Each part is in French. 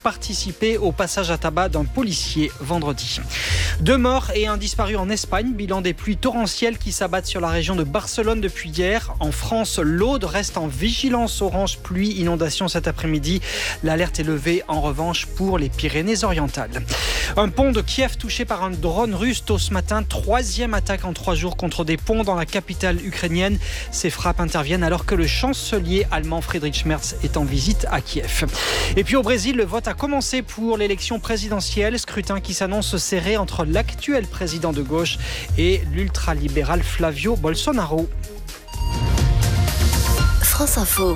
participé au passage à tabac d'un policier vendredi. 2 morts et un disparu en Espagne, bilan des pluies torrentielles qui s'abattent sur la région de Barcelone depuis hier. En France, l'Aude reste en vigilance orange pluie inondation cet après-midi. L'alerte est levée en revanche pour les Pyrénées-Orientales. Un pont de Kiev touché par un drone russe tôt ce matin. 3e attaque en 3 jours contre des ponts dans la capitale ukrainienne. Ces frappes interviennent alors que le chancelier allemand Friedrich Merz est en visite à Kiev. Et puis au Brésil, le vote a commencé pour l'élection présidentielle. Scrutin qui s'annonce serré entre l'actuel président de gauche et l'ultralibéral Flavio Bolsonaro. France Info.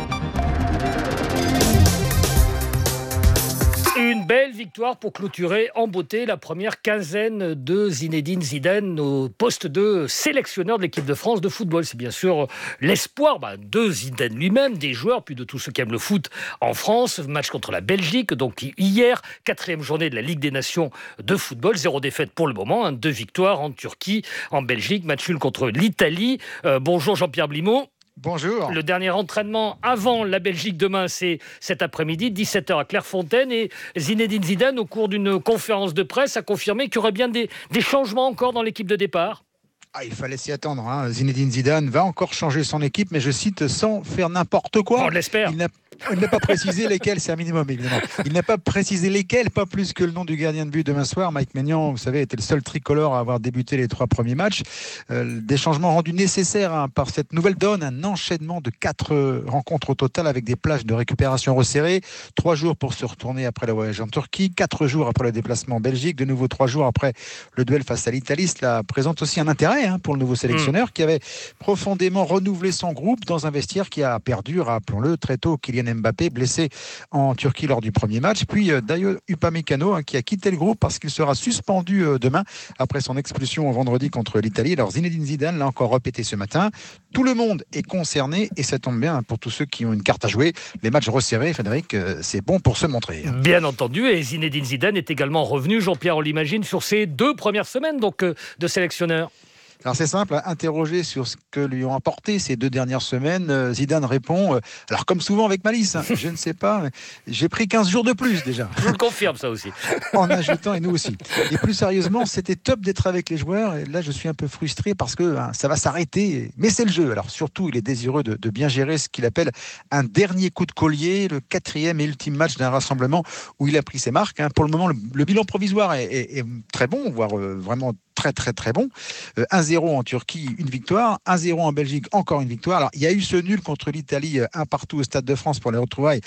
Une belle victoire pour clôturer en beauté la première quinzaine de Zinedine Zidane au poste de sélectionneur de l'équipe de France de football. C'est bien sûr l'espoir de Zidane lui-même, des joueurs, puis de tous ceux qui aiment le foot en France. Match contre la Belgique, donc hier, 4e journée de la Ligue des Nations de football. 0 défaite pour le moment, 2 victoires en Turquie, en Belgique, match nul contre l'Italie. Bonjour Jean-Pierre Blimaud. Bonjour. Le dernier entraînement avant la Belgique demain, c'est cet après-midi, 17h à Clairefontaine. Et Zinedine Zidane, au cours d'une conférence de presse, a confirmé qu'il y aurait bien des changements encore dans l'équipe de départ. Il fallait s'y attendre. Zinedine Zidane va encore changer son équipe, mais je cite, sans faire n'importe quoi. On l'espère. Il n'a pas précisé lesquels, c'est un minimum évidemment. Il n'a pas précisé lesquels, pas plus que le nom du gardien de but demain soir. Mike Maignan, vous savez, était le seul tricolore à avoir débuté les 3 premiers matchs. Des changements rendus nécessaires par cette nouvelle donne, un enchaînement de 4 rencontres au total avec des plages de récupération resserrées. 3 jours pour se retourner après le voyage en Turquie, 4 jours après le déplacement en Belgique, de nouveau 3 jours après le duel face à l'Italie. Cela présente aussi un intérêt pour le nouveau sélectionneur qui avait profondément renouvelé son groupe dans un vestiaire qui a perdu, rappelons-le, très tôt Kylian Mbappé, blessé en Turquie lors du premier match, puis Dayo Upamecano qui a quitté le groupe parce qu'il sera suspendu demain après son expulsion vendredi contre l'Italie. Alors Zinedine Zidane l'a encore répété ce matin, tout le monde est concerné et ça tombe bien pour tous ceux qui ont une carte à jouer. Les matchs resserrés, Frédéric, c'est bon pour se montrer. Bien entendu, et Zinedine Zidane est également revenu, Jean-Pierre, on l'imagine, sur ses 2 premières semaines donc, de sélectionneur. Alors c'est simple, interrogé sur ce que lui ont apporté ces 2 dernières semaines, Zidane répond, alors comme souvent avec malice, je ne sais pas, j'ai pris 15 jours de plus déjà. Je vous le confirme ça aussi. En ajoutant, et nous aussi. Et plus sérieusement, c'était top d'être avec les joueurs, et là je suis un peu frustré parce que ça va s'arrêter, mais c'est le jeu. Alors surtout, il est désireux de bien gérer ce qu'il appelle un dernier coup de collier, le 4e et ultime match d'un rassemblement où il a pris ses marques. Pour le moment, le bilan provisoire est très bon, voire vraiment très très très bon. 1-0 en Turquie, une victoire. 1-0 en Belgique, encore une victoire. Alors, il y a eu ce nul contre l'Italie, 1-1 au Stade de France pour les retrouvailles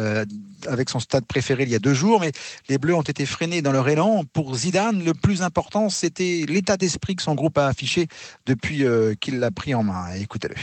avec son stade préféré il y a 2 jours. Mais les Bleus ont été freinés dans leur élan. Pour Zidane, le plus important, c'était l'état d'esprit que son groupe a affiché depuis qu'il l'a pris en main. Écoutez-le.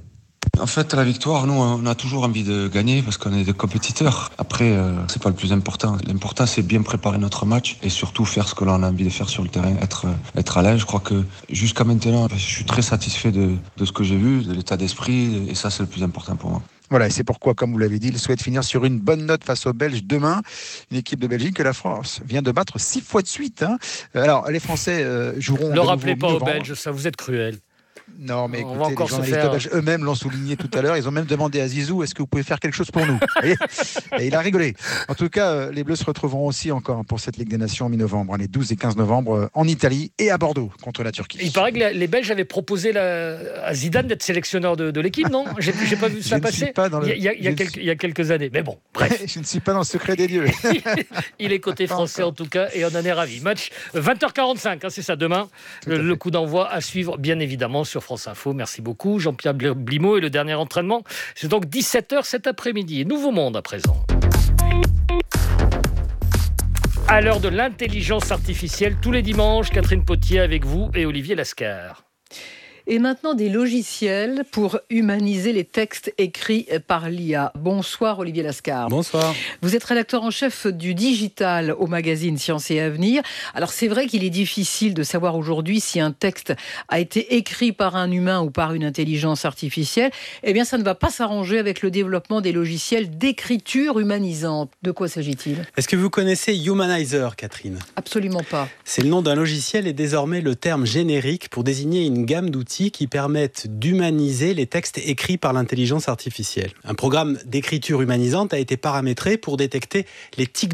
En fait, la victoire, nous, on a toujours envie de gagner parce qu'on est des compétiteurs. Après, c'est pas le plus important. L'important, c'est bien préparer notre match et surtout faire ce que l'on a envie de faire sur le terrain, être à l'aise. Je crois que jusqu'à maintenant, je suis très satisfait de ce que j'ai vu, de l'état d'esprit, et ça, c'est le plus important pour moi. Voilà, et c'est pourquoi, comme vous l'avez dit, il souhaite finir sur une bonne note face aux Belges demain. Une équipe de Belgique que la France vient de battre 6 fois de suite. Alors, les Français joueront... Ne rappelez pas aux Belges, ça vous êtes cruel. Non, mais écoutez, les journalistes belges eux-mêmes l'ont souligné tout à l'heure. Ils ont même demandé à Zizou, est-ce que vous pouvez faire quelque chose pour nous ? Et il a rigolé. En tout cas, les Bleus se retrouveront aussi encore pour cette Ligue des Nations mi-novembre, les 12 et 15 novembre, en Italie et à Bordeaux contre la Turquie. Il paraît que les Belges avaient proposé à Zidane d'être sélectionneur de l'équipe, non ? J'ai pas vu ça passer il y a quelques années. Mais bon, bref. Je ne suis pas dans le secret des dieux. Il est côté français en tout cas et on en est ravis. Match 20h45, c'est ça demain. Le coup d'envoi à suivre bien évidemment sur France Info. Merci beaucoup Jean-Pierre Blimaud. Et le dernier entraînement, c'est donc 17h cet après-midi. Nouveau Monde à présent. À l'heure de l'intelligence artificielle, tous les dimanches, Catherine Potier avec vous et Olivier Lascar. Et maintenant, des logiciels pour humaniser les textes écrits par l'IA. Bonsoir Olivier Lascar. Bonsoir. Vous êtes rédacteur en chef du digital au magazine Science et Avenir. Alors c'est vrai qu'il est difficile de savoir aujourd'hui si un texte a été écrit par un humain ou par une intelligence artificielle. Eh bien, ça ne va pas s'arranger avec le développement des logiciels d'écriture humanisante. De quoi s'agit-il ? Est-ce que vous connaissez Humanizer, Catherine ? Absolument pas. C'est le nom d'un logiciel et désormais le terme générique pour désigner une gamme d'outils qui permettent d'humaniser les textes écrits par l'intelligence artificielle. Un programme d'écriture humanisante a été paramétré pour détecter les tics